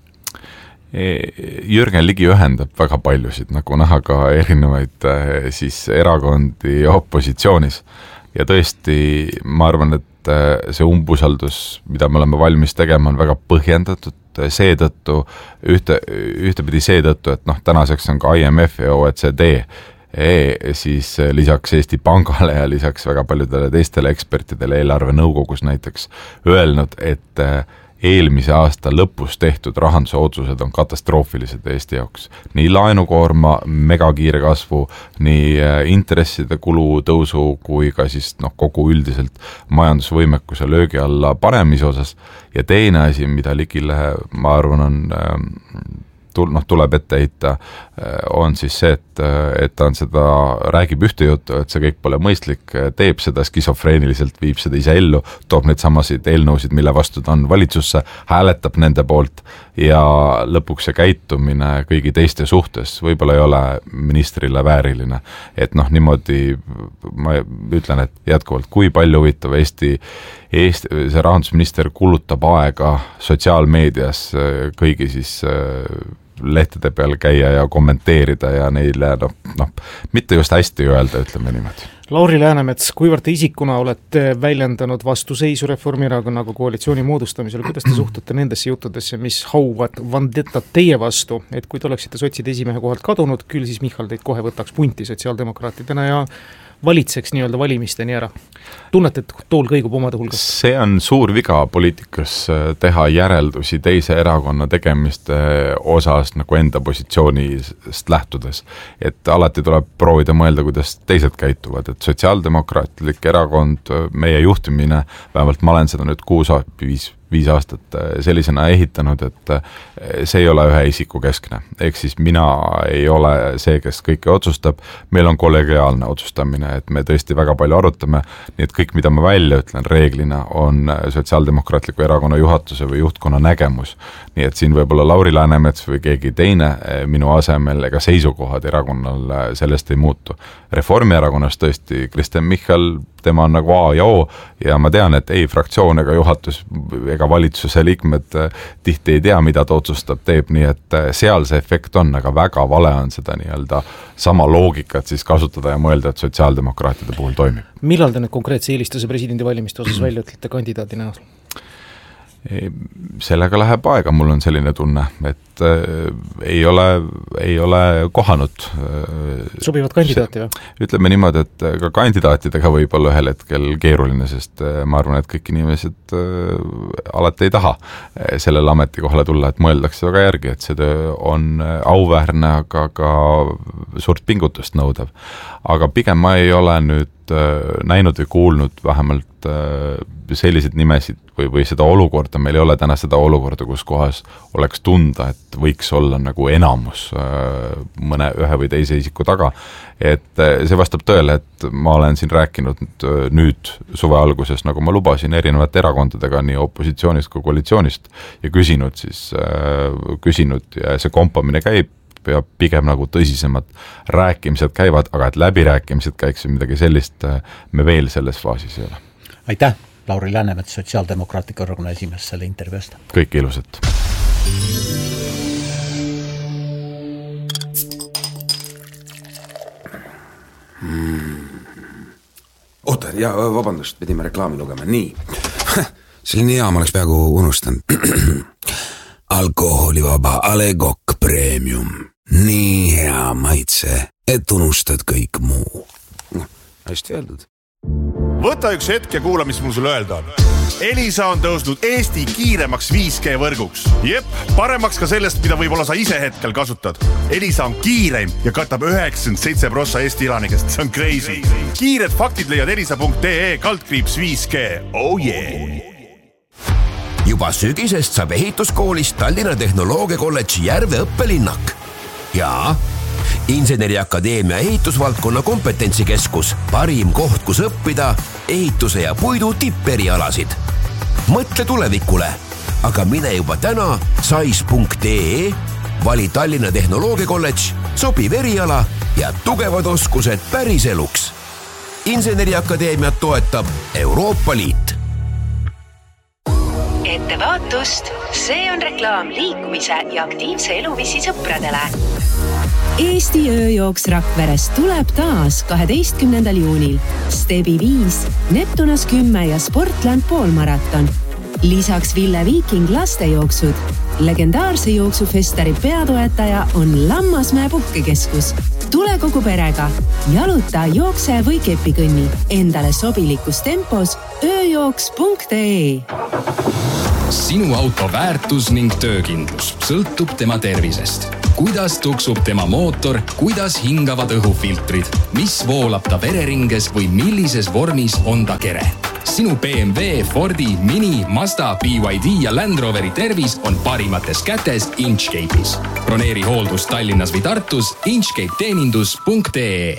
Jürgen Ligi ühendab väga paljusid, nagu näha ka erinevaid siis erakondi opositsioonis. Ja tõesti, ma arvan, et see umbusaldus, mida me oleme valmis tegema, on väga põhjendatud seetõttu, ühte, ühtepidi seetõttu, et noh, tänaseks on ka I M F ja O E C D E, siis lisaks Eesti Pangale ja lisaks väga paljudele teistele ekspertidele eelarve nõukogus näiteks öelnud, et eelmise aasta lõpus tehtud rahanduse otsused on katastroofilised Eesti jaoks. Nii laenukoorma megakiire kasvu, nii intresside kulu tõusu kui ka siis noh, kogu üldiselt majandusvõimekuse löögi alla panemise osas. Ja teine asi, mida Ligile, ma arvan, on noh, tuleb ette heita, on siis see, et, et ta on seda, räägib ühte juttu, et see kõik pole mõistlik, teeb seda skisofreeniliselt, viib seda ise ellu, toob neid samasid eelnõusid, mille vastu ta on valitsusse, hääletab nende poolt ja lõpuks see käitumine kõigi teiste suhtes võib-olla ei ole ministrile vääriline. Et noh, niimoodi ma ütlen, et jätkuvalt, kui palju huvitav Eesti, Eesti, see rahandusminister kulutab aega sotsiaalmeedias kõigi siis lehtede peal käia ja kommenteerida ja neile noh, noh, mitte just hästi öelda, ütleme niimoodi. Lauri Läänemets, kuivõrd te isikuna olete väljendanud vastuseisu Reformierakonnaga koalitsiooni moodustamisel, kuidas te suhtute nendesse juttudesse, mis hauvad vandetat teie vastu, et kui te oleksite sotside esimehe kohalt kadunud, küll siis Michal teid kohe võtaks punti sotsiaaldemokraatidena ja valitseks nii-öelda valimisteni ära. Tunnete, et tool kõigub omade hulgas? See on suur viga poliitikas teha järeldusi teise erakonna tegemiste osas nagu enda positsioonist lähtudes. Et alati tuleb proovida mõelda, kuidas teised käituvad. Et sotsiaaldemokraatlik erakond, meie juhtimine, vähemalt ma olen seda nüüd kuus viis viis aastat sellisena ehitanud, et see ei ole ühe isiku keskne. Ehk siis mina ei ole see, kes kõike otsustab, meil on kollegiaalne otsustamine, et me tõesti väga palju arutame, nii et kõik, mida ma välja ütlen reeglina, on sotsiaaldemokraatliku erakonna juhatuse või juhtkonna nägemus. Nii et siin võib-olla Lauri Läänemets või keegi teine minu asemel ega seisukohad erakonnal sellest ei muutu. Reformierakonnas tõesti Kristen Michal, tema on nagu A ja O ja ma tean, et ei fraktsioon ega juhatus ega valitsuse liikmed tihti ei tea, mida ta otsustab, teeb, nii et seal see efekt on, aga väga vale on seda nii-öelda sama loogikat siis kasutada ja mõelda, et sotsiaaldemokraatide puhul toimib. Millal te nüüd konkreetse eelistuse presidendi valimiste osas välja ütlete kandidaadi näol? Sellega läheb aega, mul on selline tunne, et äh, ei ole, ei ole kohanud. Sobivad kandidaati või? Ütleme niimoodi, et ka kandidaatidega võib olla ühel hetkel keeruline, sest ma arvan, et kõik inimesed äh, alati ei taha sellele ametikohale tulla, et mõeldakse väga järgi, et see töö on auväärne, aga ka suurt pingutust nõudav. Aga pigem ma ei ole nüüd näinud või kuulnud vähemalt selliseid nimesid või, või seda olukorda, meil ei ole täna seda olukorda, kus kohas oleks tunda, et võiks olla nagu enamus mõne ühe või teise isiku taga. Et see vastab tõele, et ma olen siin rääkinud nüüd suve alguses, nagu ma lubasin erinevate erakondadega nii opositsioonist kui koalitsioonist ja küsinud siis, küsinud ja see kompamine käib ja pigem nagu tõsisemad rääkimised käivad, aga et läbirääkimised käiks midagi sellist, me veel selles faasis ei ole. Aitäh, Lauri Läänemets, Sotsiaaldemokraatliku erakonna esimees selle intervjuust. Kõik ilusat. Hmm. Oota, ja vabandust, pidime reklaami lugema. Nii, selline hea, ma oleks peaaegu unustanud. Alkoholivaba A Le Coq Premium. Nii hea maitse, et unustad kõik muu. No, hästi öeldud. võta üks hetk ja kuula, mis mul sulle öelda on. Elisa on tõusnud Eesti kiiremaks viis G võrguks. Jep, paremaks ka sellest, mida võib-olla sa ise hetkel kasutad. Elisa on kiireim ja katab üheksakümmend seitse prossa Eesti elanikest. See on crazy. Kiired faktid leiad elisa.ee kaldkriips viis G. Oh yeah! Juba sügisest saab ehituskoolist Tallinna Tehnoloogia Kolledži Järve õppelinnak. Ja Inseneriakadeemia ehitusvaldkonna kompetentsikeskus, parim koht, kus õppida ehituse ja puidu tipperialasid. Mõtle tulevikule, aga mine juba täna sais punkt ee, vali Tallinna Tehnoloogia Kolledž, sobiv eriala ja tugevad oskused päris eluks. Inseneriakadeemiat toetab Euroopa Liit. Ettevaatust, see on reklaam liikumise ja aktiivse eluviisi sõpradele. Eesti ööjooks Rakverest tuleb taas kaheteistkümnendal juunil. Stebi viis, Neptunas kümme ja Sportland poolmaraton. Lisaks Ville Viiking lastejooksud. Legendaarse jooksufestari peatoetaja on Lammasmäe puhkekeskus. Tule kogu perega. Jaluta, jookse või kepikõnni. Endale sobilikus tempos ööjooks punkt ee. Sinu auto väärtus ning töökindlus sõltub tema tervisest. Kuidas tuksub tema mootor, kuidas hingavad õhufiltrid, mis voolab ta vereringes või millises vormis on ta kere. Sinu B M W, Fordi, Mini, Mazda, B Y D ja Land Roveri tervis on parimates kätes Inchcape'is. Broneeri hooldus Tallinnas või Tartus inchcape teenindus punkt ee.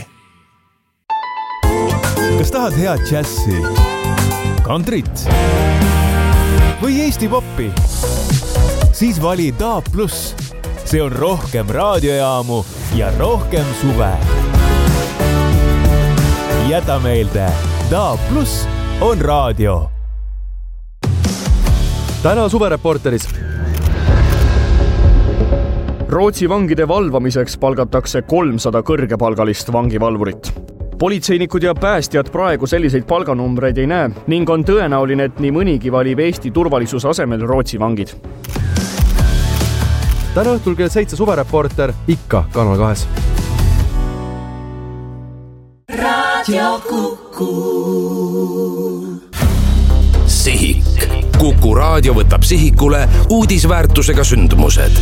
Kas tahad head džässi, kantrit või Eesti poppi? Siis vali D A B plus. See on rohkem raadiojaamu ja rohkem suve. Jäta meelde, D A B plus on raadio. Täna suvereporteris. Rootsi vangide valvamiseks palgatakse kolmsada kõrgepalgalist vangivalvurit. Politseinikud ja päästjad praegu selliseid palganumbreid ei näe ning on tõenäoline, et nii mõnigi valib Eesti turvalisuse asemel Rootsi vangid. Täna õhtul kell seitse suvereporter ikka Kanal kahes. Radio Kuku. Sihik. Kuku raadio võtab sihikule uudisväärtusega sündmused.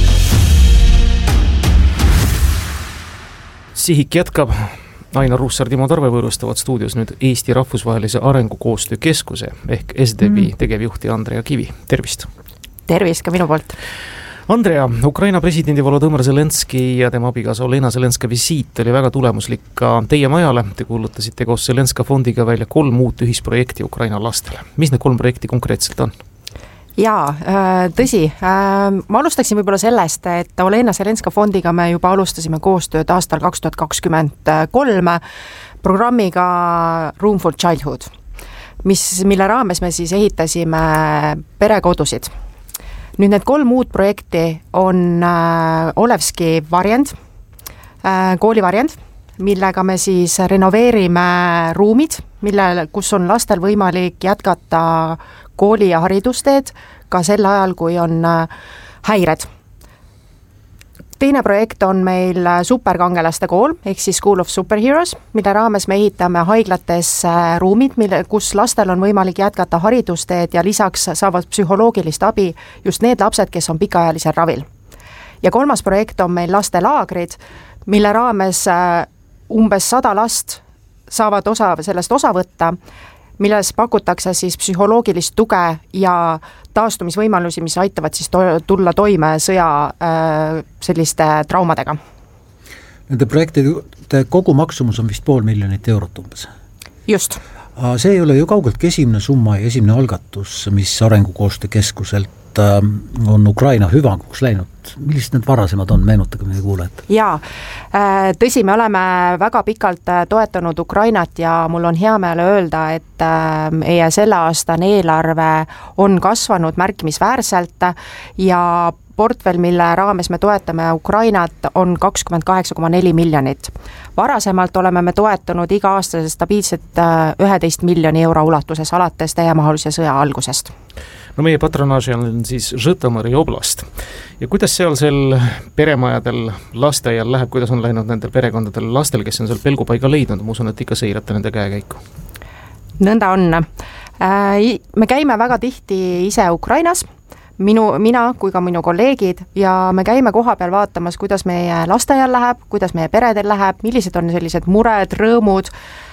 Sihik jätkab. Ainar Ruussaar, Timo Tarve võõrustavad stuudios nüüd Eesti Rahvusvahelise Arengukoostöö Keskuse ehk S D B mm. tegevjuhti Andrea Kivi. Tervist! Tervist ka minu poolt! Andrea, Ukraina presidendi Volodõmõr Zelenski ja tema abigaasa Olena Zelenska visiit oli väga tulemuslik ka teie majale. Te kuulutasite koos Zelenska fondiga välja kolm uut ühisprojekti Ukraina lastele. Mis need kolm projekti konkreetselt on? Jaa, tõsi. Ma alustaksin võib-olla sellest, et Olena Zelenska fondiga me juba alustasime koostööd aastal kaks tuhat kakskümmend kolm programmiga Room for Childhood, mis, mille raames me siis ehitasime perekodusid. Nüüd need kolm uut projekti on Olevski varjend, koolivarjend, millega me siis renoveerime ruumid, mille, kus on lastel võimalik jätkata kooli- ja haridusteed ka sel ajal, kui on häired. Teine projekt on meil superkangelaste kool, ehk siis School of Superheroes, mille raames me ehitame haiglates ruumid, mille, kus lastel on võimalik jätkata haridusteed ja lisaks saavad psühholoogilist abi just need lapsed, kes on pikaajalisel ravil. Ja kolmas projekt on meil lastelaagrid, mille raames umbes sada last saavad osa, sellest osa võtta, milles pakutakse siis psühholoogilist tuge ja taastumisvõimalusi, mis aitavad siis to- tulla toime sõja äh, selliste traumadega. Nende projektide kogu maksumus on vist pool miljonit eurot umbes. Just. See ei ole ju kaugeltki esimene summa ja esimene algatus, mis Arengukoostöö Keskuselt on Ukraina hüvanguks läinud. Millised need varasemad on? Meenutage meie kuulajad. Jaa, tõsi, me oleme väga pikalt toetanud Ukrainat ja mul on hea meel öelda, et meie selle aastane eelarve on kasvanud märkimisväärselt ja portfell, mille raames me toetame Ukrainat, on kakskümmend kaheksa koma neli miljonit. Varasemalt oleme me toetanud iga-aastase stabiilset üheteist miljoni euro ulatuses alates täiemahulise sõja algusest. No meie patronaaži on siis Žõtomõri oblast. Ja kuidas seal seal peremajadel lasteaial läheb, kuidas on läinud nendel perekondadel lastel, kes on seal pelgupaiga leidnud? Ma usun, et ikka seirate nende käekäiku. nõnda on. Me käime väga tihti ise Ukrainas, minu, mina kui ka minu kolleegid, ja me käime koha peal vaatamas, kuidas meie lasteaial läheb, kuidas meie peredel läheb, millised on sellised mured, rõõmud.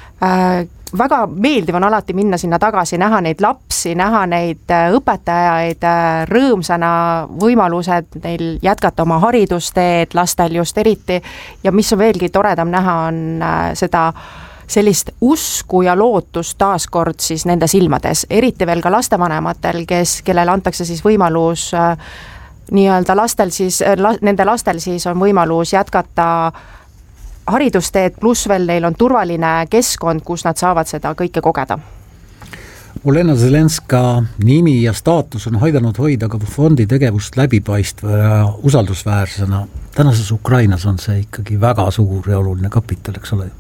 Väga meeldiv on alati minna sinna tagasi, näha neid lapsi, näha neid õpetajaid, rõõmsana võimalused neil jätkata oma haridusteed, lastel just eriti, ja mis on veelgi toredam näha, on seda sellist usku ja lootust taaskord siis nende silmades, eriti veel ka lastevanematel, kes, kellele antakse siis võimalus nii-öelda lastel siis, la, nende lastel siis on võimalus jätkata haridusteed, pluss veel neil on turvaline keskkond, kus nad saavad seda kõike kogeda. Olena Zelenska nimi ja staatus on aidanud hoida ka fondi tegevust läbipaistva ja usaldusväärsena. Tänases Ukrainas on see ikkagi väga suur ja oluline kapital, eks ole?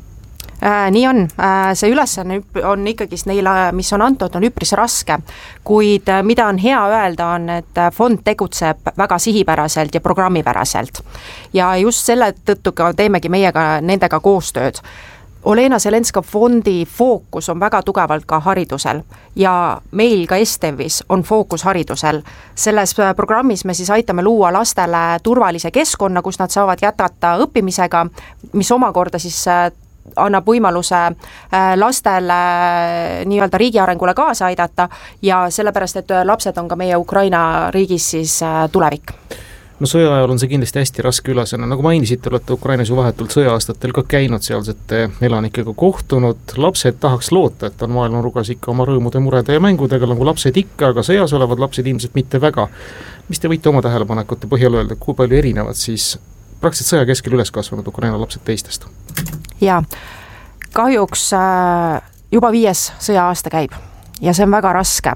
Äh, nii on, äh, see ülesanne on ikkagi neile, mis on antud, on üpris raske, kuid äh, mida on hea öelda, on, et fond tegutseb väga sihipäraselt ja programmipäraselt. Ja just selle tõttu ka teemegi meiega nendega koostööd. Olena Zelenska fondi fookus on väga tugevalt ka haridusel ja meil ka Estevis on fookus haridusel. Selles programmis me siis aitame luua lastele turvalise keskkonna, kus nad saavad jätkata õppimisega, mis omakorda siis annab võimaluse lastele nii-öelda riigi arengule kaasa aidata ja sellepärast, et lapsed on ka meie Ukraina riigis siis tulevik. No sõja ajal on see kindlasti hästi raske ülesanne, nagu mainisite, olete Ukrainas ju vahetult sõja-aastatel ka käinud sealsete elanikega kohtunud, lapsed tahaks loota, et on maailmanurgas ikka oma rõõmude, murede ja mängudega, nagu lapsed ikka, aga sõjas olevad lapsed ilmselt mitte väga. Mis te võite oma tähelepanekute põhjal öelda, kui palju erinevad siis praktiliselt sõja keskel üles kasvanud Ukraina lapsed teistest? Jaa, kahjuks juba viies sõja aasta käib ja see on väga raske.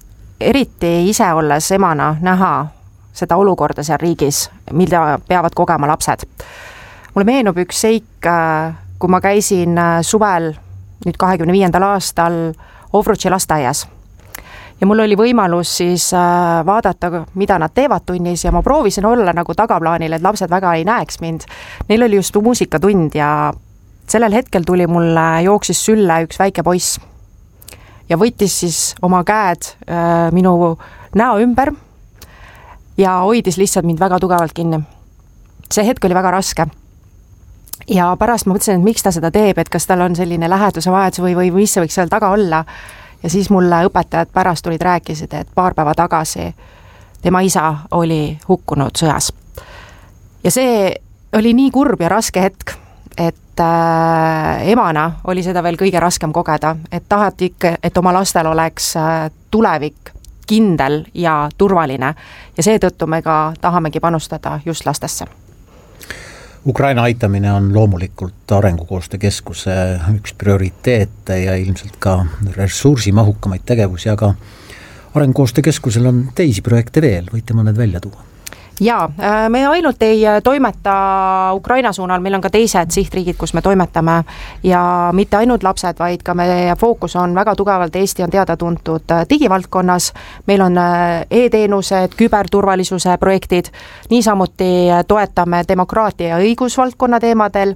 Eriti ise olles emana näha seda olukorda seal riigis, mida peavad kogema lapsed. Mulle meenub üks seik, kui ma käisin suvel nüüd kahekümne viiendal aastal Ovrutši lasteaias. Ja mul oli võimalus siis vaadata, mida nad teevad tunnis ja ma proovisin olla nagu tagaplaanil, et lapsed väga ei näeks mind. Neil oli just muusikatund ja sellel hetkel tuli mulle jooksis sülle üks väike poiss ja võttis siis oma käed minu näo ümber ja hoidis lihtsalt mind väga tugevalt kinni. See hetk oli väga raske. Ja pärast ma mõtlesin, et miks ta seda teeb, et kas tal on selline läheduse vajadus või, või mis see võiks seal taga olla. Ja siis mulle õpetajad pärast tulid rääkisid, et paar päeva tagasi tema isa oli hukkunud sõjas. Ja see oli nii kurb ja raske hetk, et äh, emana oli seda veel kõige raskem kogeda, et tahati ikka, et oma lastel oleks äh, tulevik kindel ja turvaline ja seetõttu me ka tahamegi panustada just lastesse. Ukraina aitamine on loomulikult arengukoostöö keskuse üks prioriteete ja ilmselt ka ressursimahukamaid tegevusi, aga arengukoostöö keskusel on teisi projekte veel, võite mõned välja tuua? Jaa, me ainult ei toimeta Ukraina suunal, meil on ka teised sihtriigid, kus me toimetame ja mitte ainult lapsed, vaid ka meie fookus on väga tugevalt, Eesti on teada tuntud digivaldkonnas, meil on e-teenused, küberturvalisuse projektid, niisamuti toetame demokraatia ja õigusvaldkonna teemadel.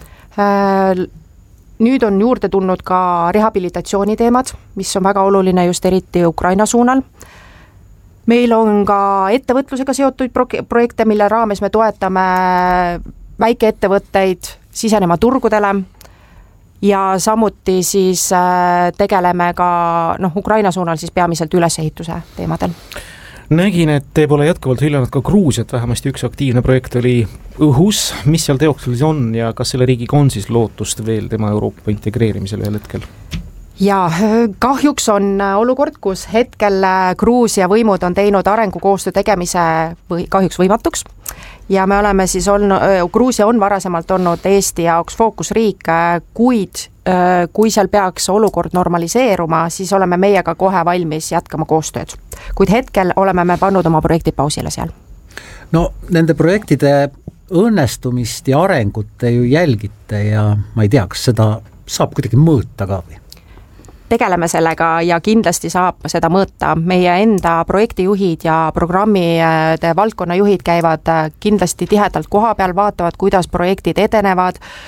Nüüd on juurde tulnud ka rehabilitatsiooni teemad, mis on väga oluline just eriti Ukraina suunal. Meil on ka ettevõtlusega seotud projekte, mille raames me toetame väikeettevõtteid sisenema turgudele ja samuti siis tegeleme ka noh, Ukraina suunal siis peamiselt ülesehituse teemadel. Nägin, et te pole jätkuvalt hüljanud ka Gruusiat, vähemasti üks aktiivne projekt oli õhus. Mis seal teoksulis on ja kas selle riigiga on siis lootust veel tema Euroopa integreerimisel ühel hetkel? Ja kahjuks on olukord, kus hetkel Gruusia võimud on teinud arengukoostöö tegemise või kahjuks võimatuks ja me oleme siis olnud, Gruusia on varasemalt olnud Eesti jaoks fookusriik, kuid kui seal peaks olukord normaliseeruma, siis oleme meiega kohe valmis jätkama koostööd. Kuid hetkel oleme me pannud oma projektid pausile seal. No nende projektide õnnestumist ja arengut te ju jälgite ja ma ei tea, kas seda saab kuidagi mõõta ka või? Tegeleme sellega ja kindlasti saab seda mõõta. Meie enda projektijuhid ja programmide valdkonnajuhid käivad kindlasti tihedalt koha peal, vaatavad, kuidas projektid edenevad,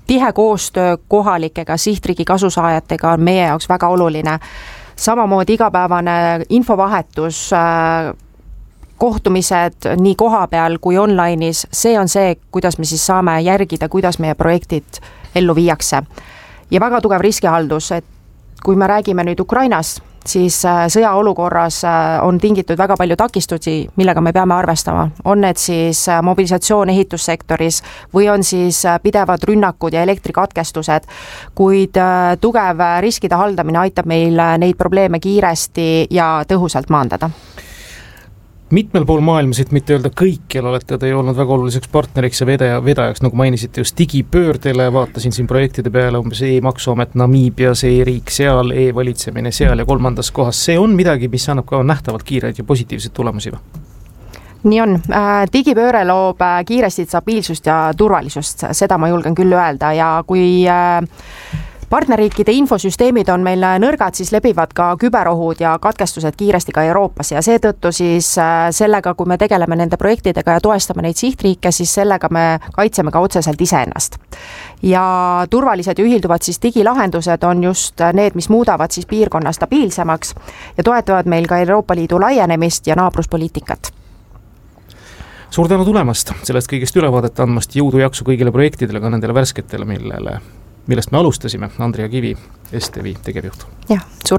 tihe koostöö kohalikega, sihtriigi kasusaajatega on meie jaoks väga oluline. Samamoodi igapäevane infovahetus, kohtumised nii koha peal kui online'is, see on see, kuidas me siis saame järgida, kuidas meie projektid ellu viiakse. Ja väga tugev riskihaldus, et kui me räägime nüüd Ukrainas, siis sõjaolukorras on tingitud väga palju takistusi, millega me peame arvestama. On need siis mobilisatsioon ehitussektoris või on siis pidevad rünnakud ja elektrikatkestused, kuid tugev riskide haldamine aitab meil neid probleeme kiiresti ja tõhusalt maandada. Mitmel pool maailmas, et mitte öelda kõikjal, olete te olnud väga oluliseks partneriks ja vedaja, vedajaks, nagu mainisite just digipöördele, vaatasin siin projektide peale umbes e-maksuamet Namiibias, e-riik seal, e-valitsemine seal ja kolmandas kohas. See on midagi, mis annab ka nähtavalt kiireid ja positiivseid tulemusi või? Nii on. Digipööre loob kiiresti stabiilsust ja turvalisust, seda ma julgen küll öelda ja kui partnerriikide infosüsteemid on meil nõrgad, siis lebivad ka küberohud ja katkestused kiiresti ka Euroopas ja seetõttu siis sellega, kui me tegeleme nende projektidega ja toestame neid sihtriike, siis sellega me kaitseme ka otseselt iseennast. Ja turvalised ja ühilduvad siis digilahendused on just need, mis muudavad siis piirkonna stabiilsemaks ja toetavad meil ka Euroopa Liidu laienemist ja naabruspoliitikat. Suur tänu tulemast, sellest kõigest ülevaadet andmast, jõudu jaksu kõigile projektidele, ka nendele värsketele, millele millest me alustasime, Andrea Kivi, S T V tegevjuht. jah, suur